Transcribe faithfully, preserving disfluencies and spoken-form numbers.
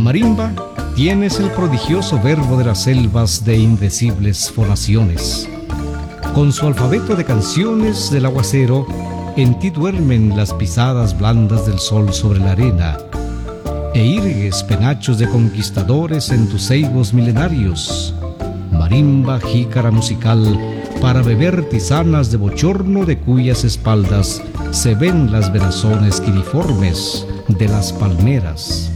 Marimba, tienes el prodigioso verbo de las selvas de indecibles fonaciones. Con su alfabeto de canciones del aguacero, en ti duermen las pisadas blandas del sol sobre la arena, e irgues penachos de conquistadores en tus ceibos milenarios. Marimba, jícara musical, para beber tisanas de bochorno de cuyas espaldas se ven las venazones quiriformes de las palmeras.